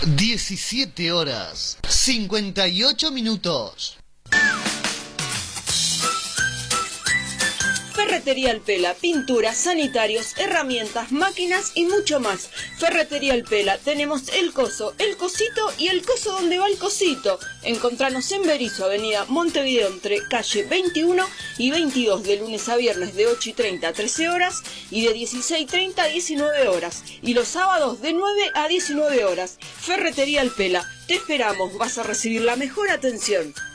17 horas 58 minutos. Ferretería El Pela, pinturas, sanitarios, herramientas, máquinas y mucho más. Ferretería El Pela, tenemos el coso, el cosito y el coso donde va el cosito. Encontranos en Berisso, avenida Montevideo, entre calle 21 y 22, de lunes a viernes de 8:30 a 13 horas y de 16:30 a 19 horas. Y los sábados de 9 a 19 horas. Ferretería El Pela, te esperamos, vas a recibir la mejor atención.